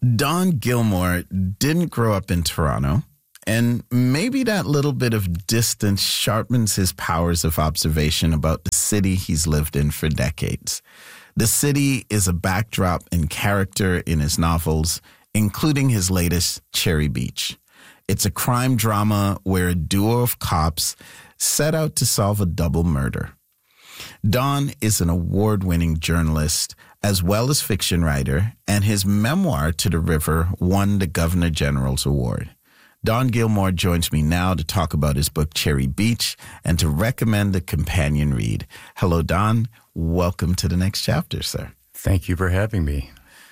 Don Gilmore didn't grow up in Toronto, and maybe that little bit of distance sharpens his powers of observation about the city he's lived in for decades. The city is a backdrop and character in his novels, including his latest, Cherry Beach. It's a crime drama where a duo of cops set out to solve a double murder. Don is an award-winning journalist as well as fiction writer, and his memoir, To the River, won the Governor General's Award. Don Gilmore joins me now to talk about his book, Cherry Beach, and to recommend a companion read. Hello, Don. Welcome to the next chapter, sir. Thank you for having me.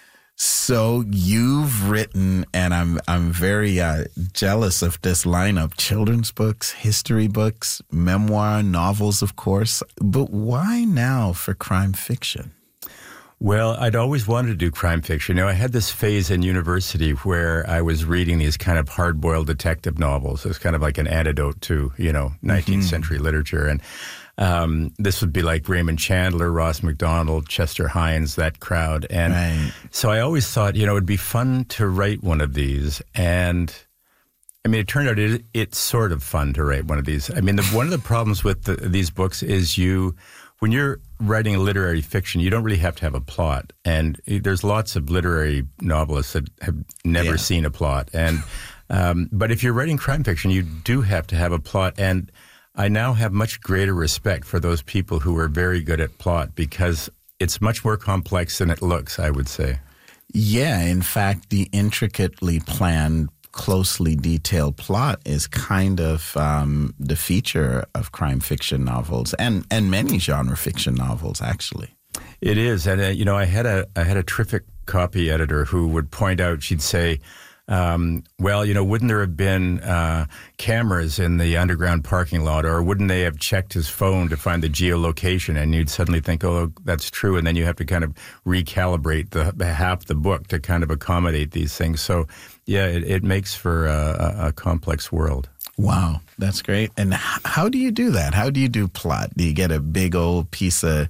So you've written, and I'm very jealous of this lineup, children's books, history books, memoir, novels, of course. But why now for crime fiction? Well, I'd always wanted to do crime fiction. I had this phase in university where I was reading these kind of hard-boiled detective novels. It was kind of like an antidote to, 19th century literature. And this would be like Raymond Chandler, Ross MacDonald, Chester Himes, that crowd. And so I always thought, it would be fun to write one of these. And it turned out it's sort of fun to write one of these. One of the problems with these books is when you're writing a literary fiction, you don't really have to have a plot. And there's lots of literary novelists that have never seen a plot. And but if you're writing crime fiction, you do have to have a plot. And I now have much greater respect for those people who are very good at plot because it's much more complex than it looks, I would say. Yeah, in fact, the intricately planned, closely detailed plot is kind of the feature of crime fiction novels and many genre fiction novels, actually. It is. And, I had a terrific copy editor who would point out, she'd say, wouldn't there have been cameras in the underground parking lot, or wouldn't they have checked his phone to find the geolocation? And you'd suddenly think, oh, that's true. And then you have to kind of recalibrate half the book to kind of accommodate these things. So, yeah, it makes for a complex world. Wow, that's great. And how do you do that? How do you do plot? Do you get a big old piece of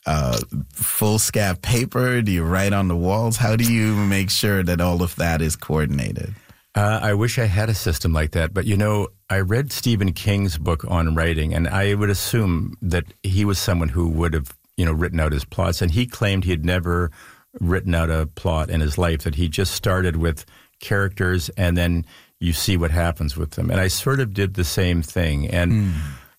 foolscap paper? Do you write on the walls? How do you make sure that all of that is coordinated? I wish I had a system like that. But, I read Stephen King's book on writing, and I would assume that he was someone who would have, written out his plots. And he claimed he had never written out a plot in his life, that he just started with characters and then you see what happens with them. And I sort of did the same thing. And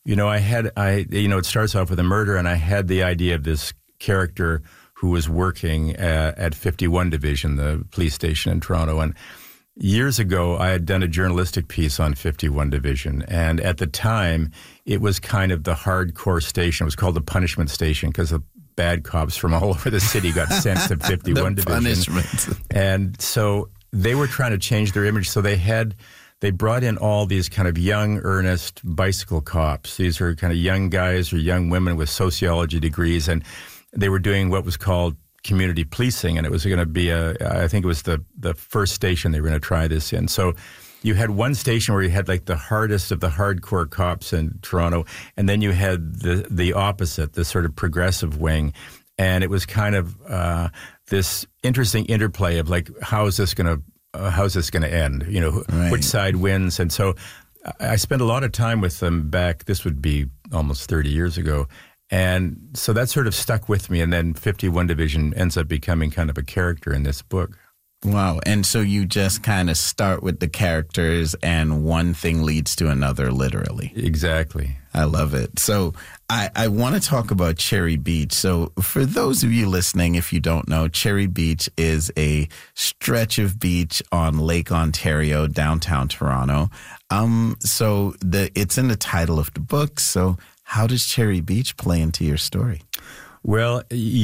it starts off with a murder, and I had the idea of this character who was working at 51 Division, the police station in Toronto. And years ago, I had done a journalistic piece on 51 Division. And at the time, it was kind of the hardcore station. It was called the punishment station because the bad cops from all over the city got sent to 51 Division. Punishment. And so they were trying to change their image. So they brought in all these kind of young, earnest bicycle cops. These are kind of young guys or young women with sociology degrees, and they were doing what was called community policing, and it was going to be I think it was the first station they were going to try this in. So you had one station where you had like the hardest of the hardcore cops in Toronto, and then you had the opposite, the sort of progressive wing, and it was kind of this interesting interplay of like, how's this going to end? Which side wins? And so I spent a lot of time with them back. This would be almost 30 years ago. And so that sort of stuck with me. And then 51 Division ends up becoming kind of a character in this book. Wow. And so you just kind of start with the characters and one thing leads to another, literally. Exactly. I love it. So I want to talk about Cherry Beach. So for those of you listening, if you don't know, Cherry Beach is a stretch of beach on Lake Ontario, downtown Toronto. So it's in the title of the book. So how does Cherry Beach play into your story? Well,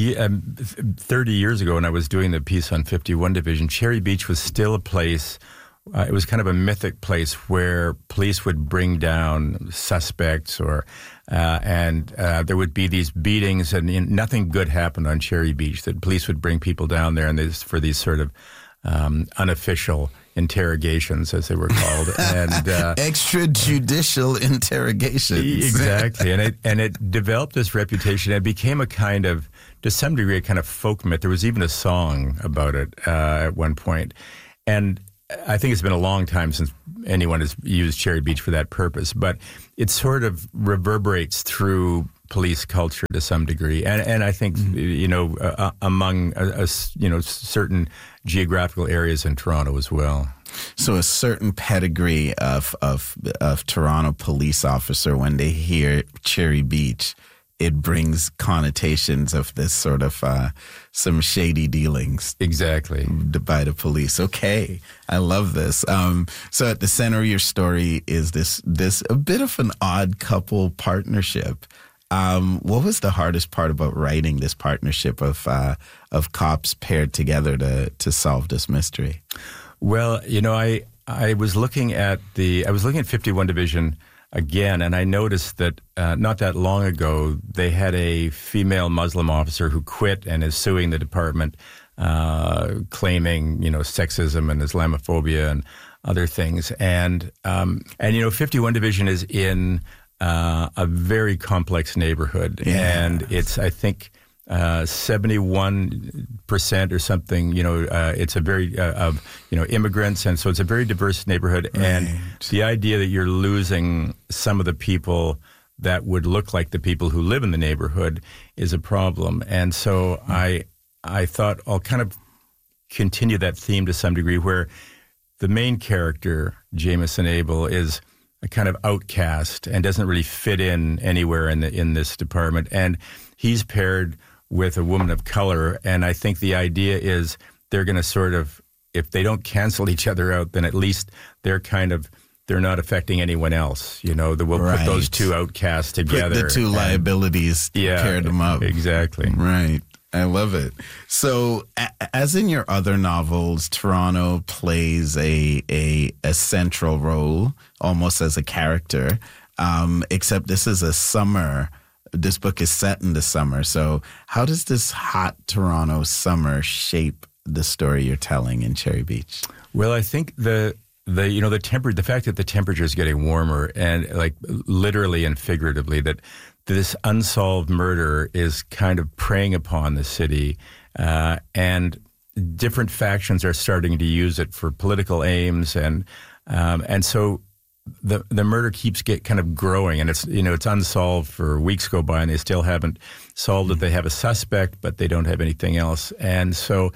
30 years ago when I was doing the piece on 51 Division, Cherry Beach was still a place, it was kind of a mythic place where police would bring down suspects and there would be these beatings and nothing good happened on Cherry Beach, that police would bring people down there and for these sort of unofficial interrogations, as they were called, and extrajudicial interrogations. Exactly, and it developed this reputation. It became a kind of, to some degree, a kind of folk myth. There was even a song about it at one point, and I think it's been a long time since anyone has used Cherry Beach for that purpose. But it sort of reverberates through police culture to some degree, and I think among certain geographical areas in Toronto as well. So a certain pedigree of Toronto police officer, when they hear Cherry Beach, it brings connotations of this sort of some shady dealings. Exactly. By the police. Okay. I love this. So at the center of your story is this a bit of an odd couple partnership. What was the hardest part about writing this partnership of cops paired together to solve this mystery? Well, I was looking at 51 Division again, and I noticed that not that long ago they had a female Muslim officer who quit and is suing the department, claiming sexism and Islamophobia and other things. And 51 Division is in a very complex neighborhood, and it's, I think, 71% or something. It's a very of immigrants, and so it's a very diverse neighborhood. Right. And the idea that you're losing some of the people that would look like the people who live in the neighborhood is a problem. And so I thought I'll kind of continue that theme to some degree, where the main character, Jameson Abel, is a kind of outcast and doesn't really fit in anywhere in this department. And he's paired with a woman of color. And I think the idea is they're going to sort of, if they don't cancel each other out, then at least they're not affecting anyone else. We'll put those two outcasts together. Put the two liabilities, pair them up. Exactly. Right. I love it. So, as in your other novels, Toronto plays a central role, almost as a character, except this is a summer. This book is set in the summer. So, how does this hot Toronto summer shape the story you're telling in Cherry Beach? Well, I think the fact that the temperature is getting warmer, and like literally and figuratively, that this unsolved murder is kind of preying upon the city, and different factions are starting to use it for political aims, and so the murder keeps kind of growing, and it's unsolved for weeks go by, and they still haven't solved it. They have a suspect, but they don't have anything else, and so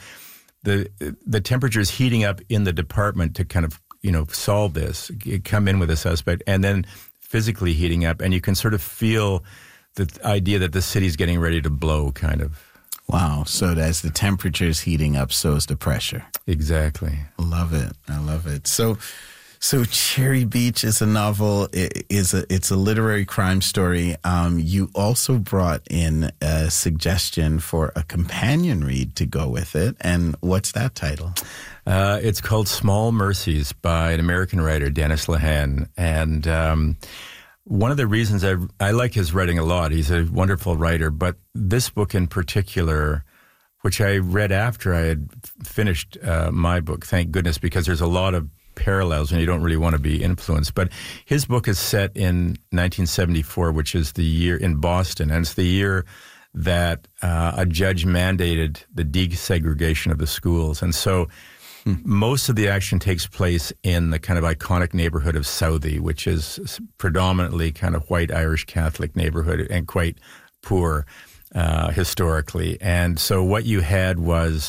the temperature is heating up in the department to kind of solve this, come in with a suspect, and then physically heating up, and you can sort of feel the idea that the city's getting ready to blow, kind of. Wow. So as the temperature is heating up, so is the pressure. Exactly. Love it. I love it. So Cherry Beach is a novel. It's a literary crime story. You also brought in a suggestion for a companion read to go with it. And what's that title? It's called Small Mercies by an American writer, Dennis Lehane. And one of the reasons I like his writing a lot, he's a wonderful writer, but this book in particular, which I read after I had finished my book, thank goodness, because there's a lot of parallels and you don't really want to be influenced. But his book is set in 1974, which is the year in Boston, and it's the year that a judge mandated the desegregation of the schools. And so most of the action takes place in the kind of iconic neighborhood of Southie, which is predominantly kind of white Irish Catholic neighborhood and quite poor historically. And so what you had was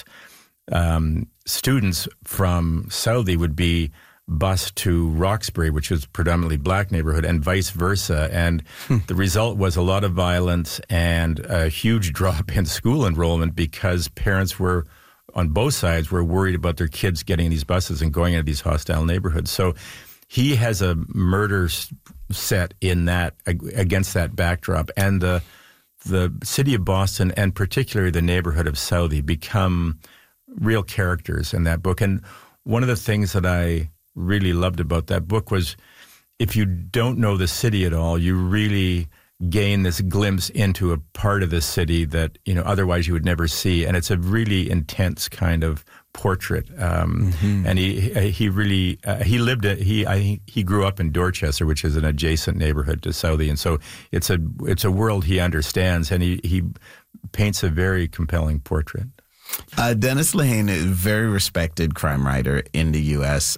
students from Southie would be bused to Roxbury, which was predominantly black neighborhood, and vice versa. And the result was a lot of violence and a huge drop in school enrollment because parents on both sides were worried about their kids getting in these buses and going into these hostile neighborhoods. So he has a murder set in that, against that backdrop. And the city of Boston, and particularly the neighborhood of Southie, become real characters in that book. And one of the things that I really loved about that book was, if you don't know the city at all, you really gain this glimpse into a part of the city that, otherwise you would never see. And it's a really intense kind of portrait. And he grew up in Dorchester, which is an adjacent neighborhood to Southie. And so it's a world he understands, and he paints a very compelling portrait. Dennis Lehane is a very respected crime writer in the U.S.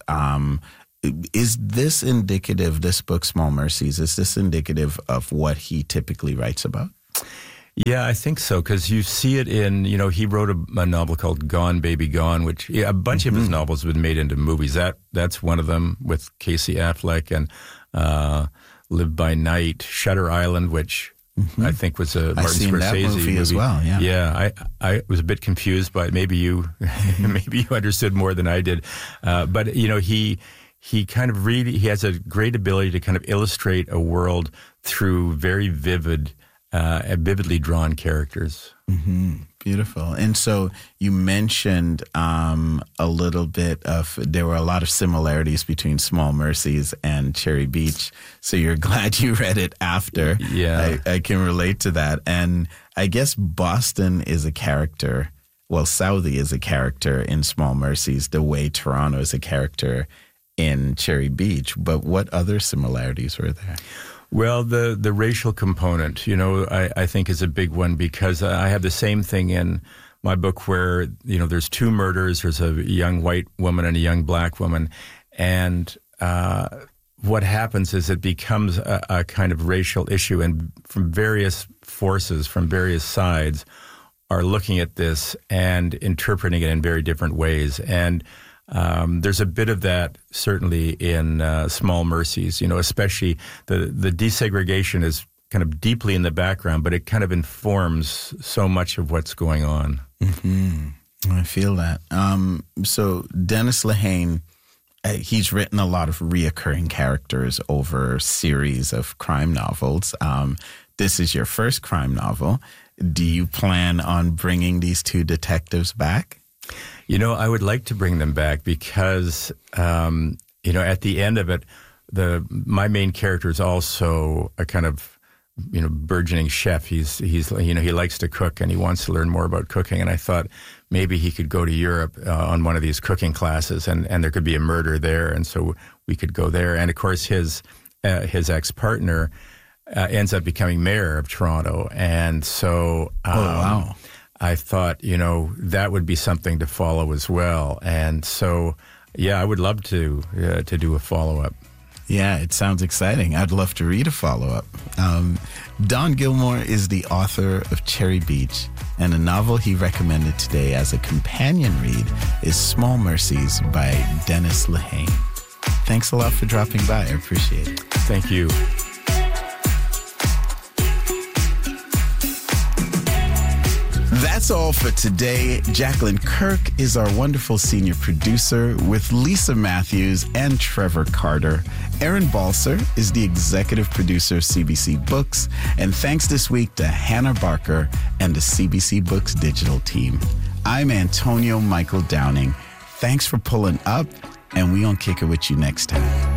Is this indicative, this book, Small Mercies, is this indicative of what he typically writes about? Yeah, I think so, because you see it in, he wrote a novel called Gone, Baby Gone, which a bunch of his novels have been made into movies. That's one of them with Casey Affleck, and Live by Night, Shutter Island, which I think was a Martin Scorsese movie as well. Yeah, yeah. I was a bit confused, but maybe you understood more than I did. But he kind of he has a great ability to kind of illustrate a world through very vividly drawn characters. Beautiful. And so you mentioned a little bit there were a lot of similarities between Small Mercies and Cherry Beach. So you're glad you read it after. Yeah. I can relate to that. And I guess Boston is a character. Well, Southie is a character in Small Mercies, the way Toronto is a character in Cherry Beach. But what other similarities were there? Well, the racial component, I think is a big one, because I have the same thing in my book where, there's two murders. There's a young white woman and a young black woman. And what happens is it becomes a kind of racial issue, and from various forces, from various sides, are looking at this and interpreting it in very different ways. And there's a bit of that certainly in Small Mercies, especially the desegregation is kind of deeply in the background, but it kind of informs so much of what's going on. I feel that. So Dennis Lehane, he's written a lot of reoccurring characters over a series of crime novels. This is your first crime novel. Do you plan on bringing these two detectives back? I would like to bring them back because, at the end of it, my main character is also a kind of, burgeoning chef. He likes to cook and he wants to learn more about cooking. And I thought maybe he could go to Europe on one of these cooking classes, and there could be a murder there, and so we could go there. And of course, his ex-partner ends up becoming mayor of Toronto, and so wow. I thought, that would be something to follow as well. And so, I would love to do a follow-up. Yeah, it sounds exciting. I'd love to read a follow-up. Don Gilmore is the author of Cherry Beach, and a novel he recommended today as a companion read is Small Mercies by Dennis Lehane. Thanks a lot for dropping by. I appreciate it. Thank you. That's all for today. Jacqueline Kirk is our wonderful senior producer, with Lisa Matthews and Trevor Carter. Aaron Balser is the executive producer of CBC Books. And thanks this week to Hannah Barker and the CBC Books digital team. I'm Antonio Michael Downing. Thanks for pulling up, and we on Kick It with you next time.